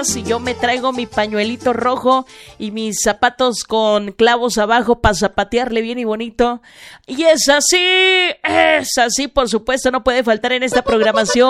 Y yo me traigo mi pañuelito rojo y mis zapatos con clavos abajo para zapatearle bien y bonito. Y es así, por supuesto, no puede faltar en esta programación.